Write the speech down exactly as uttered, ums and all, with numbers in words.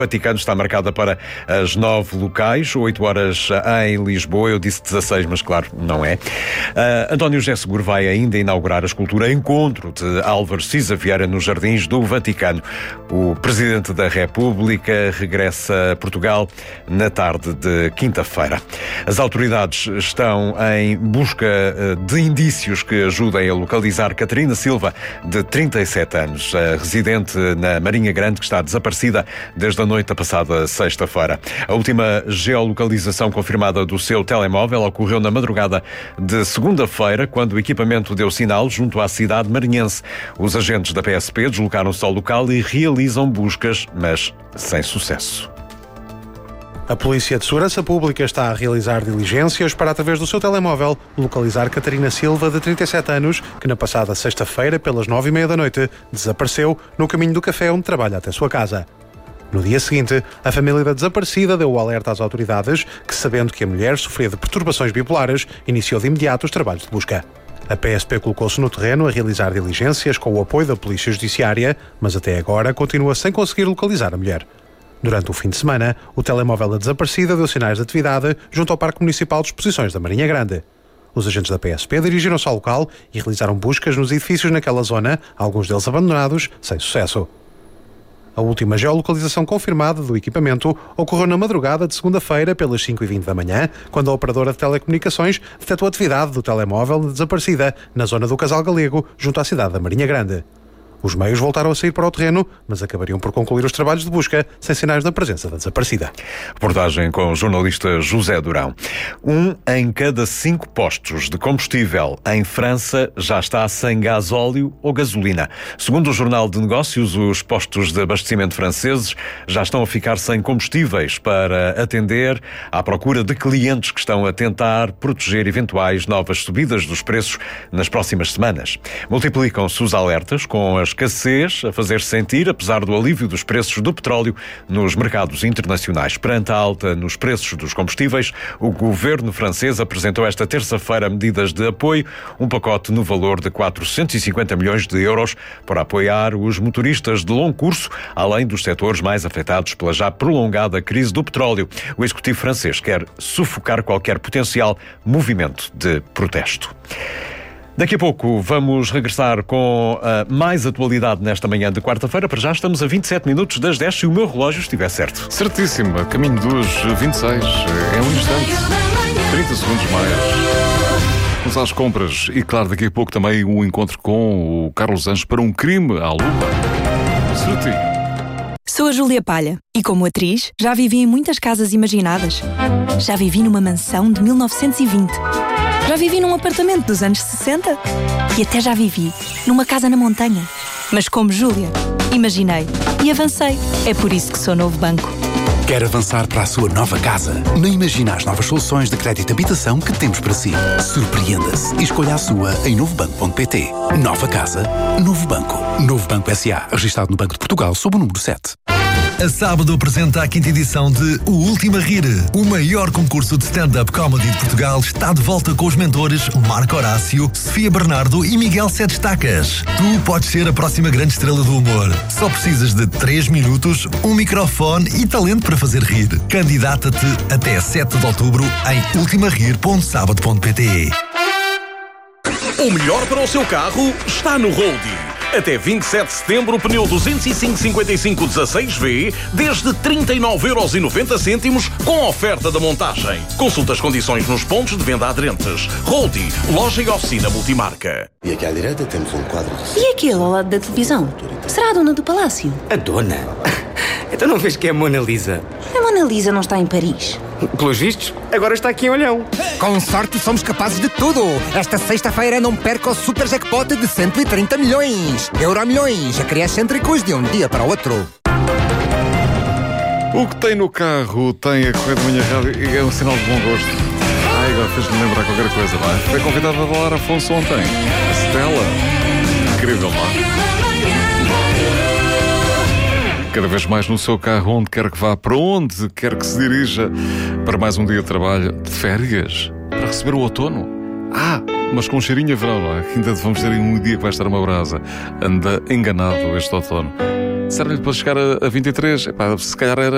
Vaticano está marcada para as nove locais, oito horas em Lisboa. Eu disse dezasseis, mas claro, não é. Uh, António José Seguro vai ainda inaugurar a escultura Encontro de Álvaro Siza Vieira nos Jardins do Vaticano. O Presidente da República regressa a Portugal na tarde de quinta-feira. As autoridades estão em busca de indícios que ajudem a localizar Catarina Silva, de trinta e sete anos, a residente na Marinha Grande, que está desaparecida desde a noite da passada sexta-feira. A última geolocalização confirmada do seu telemóvel ocorreu na madrugada de segunda-feira, quando o equipamento deu sinal junto à cidade marinhense. Os agentes da P S P deslocaram-se ao local e realizam buscas, mas sem sucesso. A Polícia de Segurança Pública está a realizar diligências para, através do seu telemóvel, localizar Catarina Silva, de trinta e sete anos, que na passada sexta-feira, pelas nove e meia da noite, desapareceu no caminho do café onde trabalha até sua casa. No dia seguinte, a família da desaparecida deu o alerta às autoridades que, sabendo que a mulher sofria de perturbações bipolares, iniciou de imediato os trabalhos de busca. A P S P colocou-se no terreno a realizar diligências com o apoio da Polícia Judiciária, mas até agora continua sem conseguir localizar a mulher. Durante o fim de semana, o telemóvel da desaparecida deu sinais de atividade junto ao Parque Municipal de Exposições da Marinha Grande. Os agentes da P S P dirigiram-se ao local e realizaram buscas nos edifícios naquela zona, alguns deles abandonados, sem sucesso. A última geolocalização confirmada do equipamento ocorreu na madrugada de segunda-feira, pelas cinco e vinte da manhã, quando a operadora de telecomunicações detectou a atividade do telemóvel de desaparecida na zona do Casal Galego, junto à cidade da Marinha Grande. Os meios voltaram a sair para o terreno, mas acabariam por concluir os trabalhos de busca sem sinais da presença da desaparecida. Reportagem com o jornalista José Durão. Um em cada cinco postos de combustível em França já está sem gasóleo ou gasolina. Segundo o Jornal de Negócios, os postos de abastecimento franceses já estão a ficar sem combustíveis para atender à procura de clientes que estão a tentar proteger eventuais novas subidas dos preços nas próximas semanas. Multiplicam-se os alertas com as escassez a fazer-se sentir, apesar do alívio dos preços do petróleo nos mercados internacionais. Perante a alta nos preços dos combustíveis, o governo francês apresentou esta terça-feira medidas de apoio, um pacote no valor de quatrocentos e cinquenta milhões de euros para apoiar os motoristas de longo curso, além dos setores mais afetados pela já prolongada crise do petróleo. O executivo francês quer sufocar qualquer potencial movimento de protesto. Daqui a pouco vamos regressar com uh, mais atualidade nesta manhã de quarta-feira. Para já estamos a vinte e sete minutos das dez, se o meu relógio estiver certo. Certíssimo, a caminho dos vinte e seis, é um instante, trinta segundos mais. Vamos às compras e, claro, daqui a pouco também o encontro com o Carlos Anjos para um crime à lupa. Certinho. Sou a Júlia Palha e, como atriz, já vivi em muitas casas imaginadas. Já vivi numa mansão de mil novecentos e vinte. Já vivi num apartamento dos anos sessenta. E até já vivi numa casa na montanha. Mas como Júlia, imaginei e avancei. É por isso que sou Novo Banco. Quer avançar para a sua nova casa? Não imagina as novas soluções de crédito de habitação que temos para si. Surpreenda-se e escolha a sua em novo banco ponto pt. Nova casa, Novo Banco. Novo Banco S A, registado no Banco de Portugal sob o número sete. A sábado apresenta a quinta edição de O Último a Rir. O maior concurso de stand-up comedy de Portugal está de volta com os mentores Marco Horácio, Sofia Bernardo e Miguel Sete Estacas. Tu podes ser a próxima grande estrela do humor. Só precisas de três minutos, um microfone e talento para fazer rir. Candidata-te até sete de outubro em ultima rir ponto sábado ponto pt. O melhor para o seu carro está no Roldie. Até vinte e sete de setembro, o pneu duzentos e cinco cinquenta e cinco dezasseis V desde trinta e nove euros e noventa cêntimos com oferta da montagem. Consulta as condições nos pontos de venda aderentes. Roldie, loja e oficina multimarca. E aqui à direita temos um quadro de... E aquele ao lado da televisão? Será a dona do palácio? A dona? Então não vês que é a Mona Lisa? A Mona Lisa não está em Paris. Pelos vistos, agora está aqui em Olhão. Com sorte somos capazes de tudo. Esta sexta-feira não perca o super jackpot de cento e trinta milhões. Euromilhões, a criar excêntricos de um dia para o outro. O que tem no carro tem a correr de manhã rádio e é um sinal de bom gosto. Ai, agora fez-me lembrar qualquer coisa, não é? Foi convidada a Lara Afonso ontem. A Stella. Incrível, não é? Cada vez mais no seu carro, onde quer que vá, para onde quer que se dirija, para mais um dia de trabalho, de férias, para receber o outono. Ah, mas com um cheirinho a verão, não é? Ainda vamos ter um dia que vai estar uma brasa. Anda enganado este outono. Serve-lhe para chegar a, a vinte e três? Epá, se calhar era